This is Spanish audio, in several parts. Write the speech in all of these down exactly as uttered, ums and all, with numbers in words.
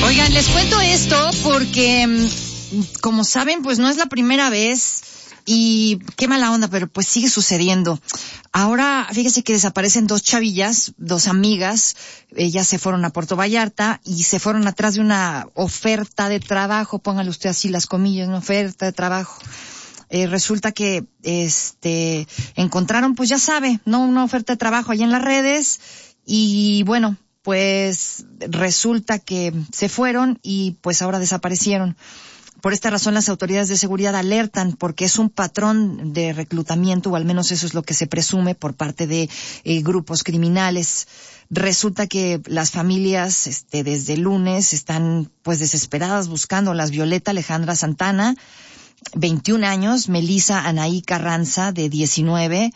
Oigan, les cuento esto porque, como saben, pues no es la primera vez y qué mala onda, pero pues sigue sucediendo. Ahora, fíjese que desaparecen dos chavillas, dos amigas, ellas se fueron a Puerto Vallarta y se fueron atrás de una oferta de trabajo, póngale usted así las comillas, una oferta de trabajo. Eh, resulta que, este, encontraron, pues ya sabe, ¿no? Una oferta de trabajo ahí en las redes y bueno, pues resulta que se fueron y pues ahora desaparecieron. Por esta razón las autoridades de seguridad alertan porque es un patrón de reclutamiento, o al menos eso es lo que se presume por parte de eh, grupos criminales. Resulta que las familias este, desde el lunes están pues desesperadas buscándolas. Violeta Alejandra Santana, veintiún años, Melissa Anaí Carranza, de diecinueve,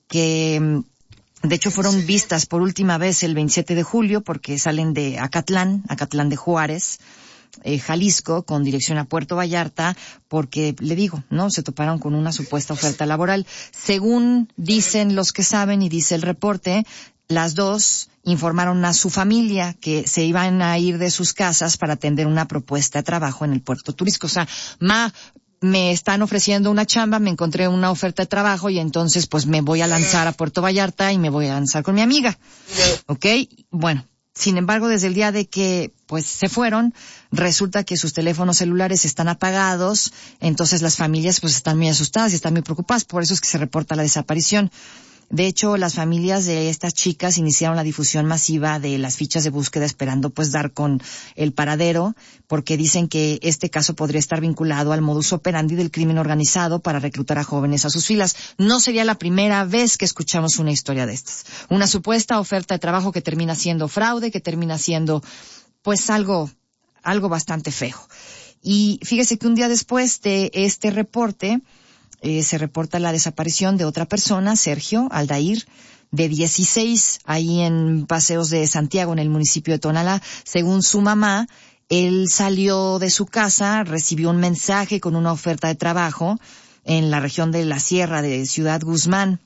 que de hecho fueron vistas por última vez el veintisiete de julio porque salen de Acatlán, Acatlán de Juárez, eh, Jalisco, con dirección a Puerto Vallarta, porque, le digo, ¿no? Se toparon con una supuesta oferta laboral. Según dicen los que saben y dice el reporte, las dos informaron a su familia que se iban a ir de sus casas para atender una propuesta de trabajo en el puerto turístico. O sea, ma, me están ofreciendo una chamba, me encontré una oferta de trabajo y entonces pues me voy a lanzar a Puerto Vallarta y me voy a lanzar con mi amiga. ¿Ok? Bueno, sin embargo, desde el día de que pues se fueron, resulta que sus teléfonos celulares están apagados, entonces las familias pues están muy asustadas y están muy preocupadas, por eso es que se reporta la desaparición. De hecho, las familias de estas chicas iniciaron la difusión masiva de las fichas de búsqueda esperando pues dar con el paradero, porque dicen que este caso podría estar vinculado al modus operandi del crimen organizado para reclutar a jóvenes a sus filas. No sería la primera vez que escuchamos una historia de estas. Una supuesta oferta de trabajo que termina siendo fraude, que termina siendo pues algo, algo bastante feo. Y fíjese que un día después de este reporte, Eh, se reporta la desaparición de otra persona, Sergio Aldair, de dieciséis, ahí en Paseos de Santiago, en el municipio de Tonalá. Según su mamá, él salió de su casa, recibió un mensaje con una oferta de trabajo en la región de la Sierra de Ciudad Guzmán.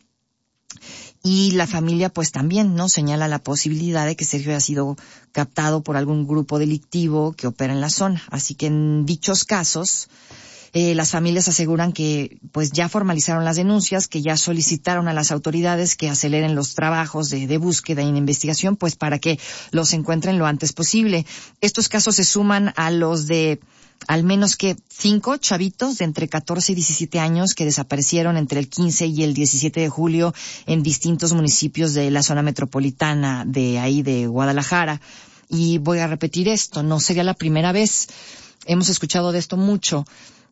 Y la familia pues también, ¿no? Señala la posibilidad de que Sergio haya sido captado por algún grupo delictivo que opera en la zona. Así que en dichos casos, Eh, las familias aseguran que pues ya formalizaron las denuncias, que ya solicitaron a las autoridades que aceleren los trabajos de, de búsqueda y de investigación, pues para que los encuentren lo antes posible. Estos casos se suman a los de al menos que cinco chavitos de entre catorce y diecisiete años que desaparecieron entre el quince y el diecisiete de julio en distintos municipios de la zona metropolitana de ahí de Guadalajara. Y voy a repetir esto, no sería la primera vez. Hemos escuchado de esto mucho.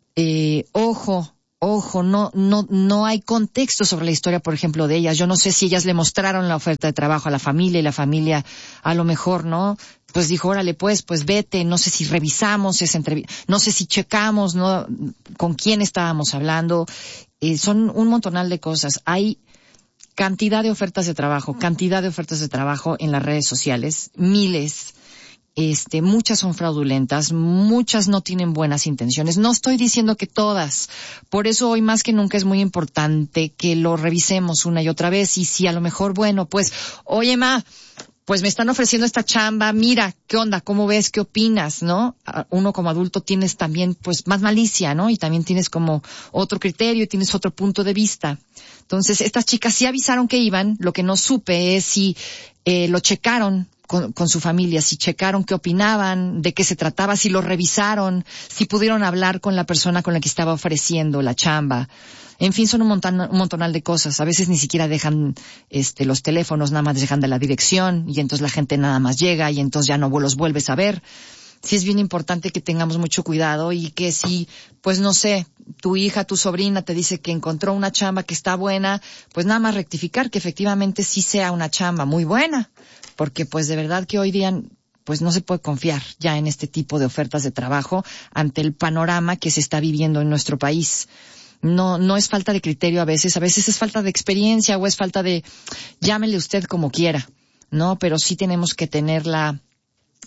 Eh, ojo, ojo, no, no, no hay contexto sobre la historia, por ejemplo, de ellas. Yo no sé si ellas le mostraron la oferta de trabajo a la familia y la familia a lo mejor, ¿no? Pues dijo, órale, pues, pues vete, no sé si revisamos esa entrevista, no sé si checamos, ¿no? Con quién estábamos hablando. Eh, son un montonal de cosas. Hay cantidad de ofertas de trabajo, cantidad de ofertas de trabajo en las redes sociales, miles. Este, muchas son fraudulentas, muchas no tienen buenas intenciones. No estoy diciendo que todas. Por eso hoy más que nunca es muy importante que lo revisemos una y otra vez. Y si a lo mejor, bueno, pues, oye, ma, pues me están ofreciendo esta chamba, mira, ¿qué onda? ¿Cómo ves? ¿Qué opinas? ¿No? Uno como adulto tienes también, pues, más malicia, ¿no? Y también tienes como otro criterio, tienes otro punto de vista. Entonces, estas chicas sí avisaron que iban. Lo que no supe es si eh, lo checaron Con, con su familia, si checaron qué opinaban, de qué se trataba, si lo revisaron, si pudieron hablar con la persona con la que estaba ofreciendo la chamba. En fin, son un, montan, un montonal de cosas. A veces ni siquiera dejan este los teléfonos, nada más dejan de la dirección y entonces la gente nada más llega y entonces ya no los vuelves a ver. Sí es bien importante que tengamos mucho cuidado y que si, pues no sé, tu hija, tu sobrina te dice que encontró una chamba que está buena, pues nada más rectificar que efectivamente sí sea una chamba muy buena. Porque pues de verdad que hoy día pues no se puede confiar ya en este tipo de ofertas de trabajo ante el panorama que se está viviendo en nuestro país. No, no es falta de criterio a veces, a veces es falta de experiencia o es falta de, llámele usted como quiera, ¿no? Pero sí tenemos que tener la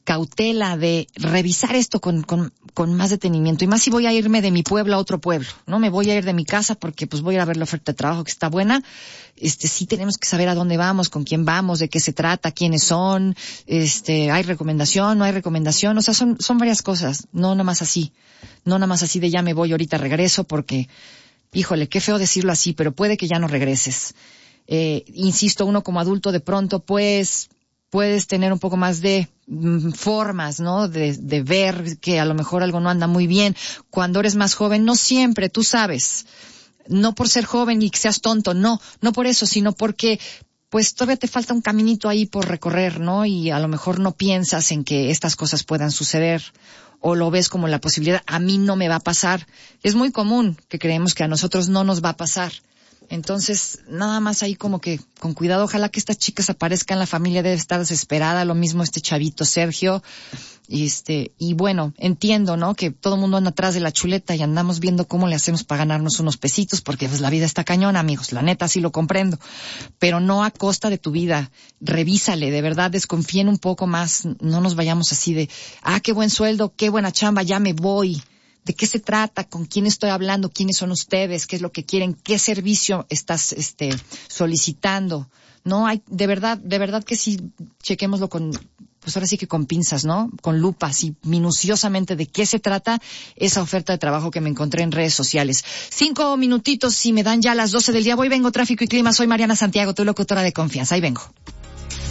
cautela, de revisar esto con, con, con más detenimiento. Y más si voy a irme de mi pueblo a otro pueblo, ¿no? Me voy a ir de mi casa porque pues voy a ir a ver la oferta de trabajo que está buena. Este, sí tenemos que saber a dónde vamos, con quién vamos, de qué se trata, quiénes son, este, hay recomendación, no hay recomendación. O sea, son, son varias cosas. No nada más así. No nada más así de ya me voy, ahorita regreso porque, híjole, qué feo decirlo así, pero puede que ya no regreses. Eh, insisto, uno como adulto de pronto, pues, puedes tener un poco más de mm, formas, ¿no? De, de ver que a lo mejor algo no anda muy bien. Cuando eres más joven, no siempre, tú sabes. No por ser joven y que seas tonto, no, no por eso, sino porque, pues, todavía te falta un caminito ahí por recorrer, ¿no? Y a lo mejor no piensas en que estas cosas puedan suceder. O lo ves como la posibilidad, a mí no me va a pasar. Es muy común que creemos que a nosotros no nos va a pasar. Entonces, nada más ahí como que con cuidado, ojalá que estas chicas aparezcan, la familia debe estar desesperada, lo mismo este chavito Sergio, y este, y bueno, entiendo, ¿no? Que todo el mundo anda atrás de la chuleta y andamos viendo cómo le hacemos para ganarnos unos pesitos, porque pues la vida está cañona, amigos, la neta sí lo comprendo, pero no a costa de tu vida. Revísale, de verdad, desconfíen un poco más, no nos vayamos así de, ah, qué buen sueldo, qué buena chamba, ya me voy. ¿De qué se trata? ¿Con quién estoy hablando? ¿Quiénes son ustedes? ¿Qué es lo que quieren? ¿Qué servicio estás este solicitando? No hay, de verdad, de verdad que sí, chequémoslo con, pues ahora sí que con pinzas, ¿no? Con lupa, así minuciosamente de qué se trata esa oferta de trabajo que me encontré en redes sociales. Cinco minutitos, si me dan ya las doce del día. Voy, vengo, tráfico y clima. Soy Mariana Santiago, tu locutora de confianza. Ahí vengo.